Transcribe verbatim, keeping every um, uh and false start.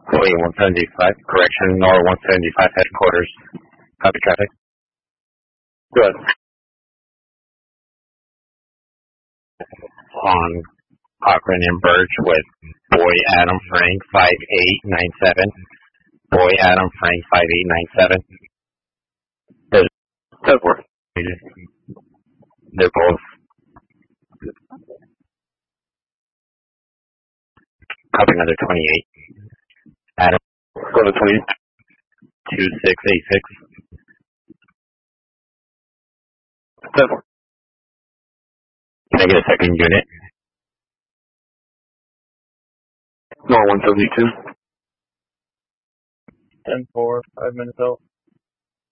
Boeing one seventy-five, correction, Nor one seventy-five headquarters. Copy traffic. Good. On Cochran and Birch with Boy Adam Frank five eight nine seven. Boy Adam Frank five eight nine seven. ten four. They're both copy another twenty-eight. Adam. Go to twenty-eight. two six eight six. ten four. Can I get a second unit? Nor one seventy-two. ten four, five minutes out.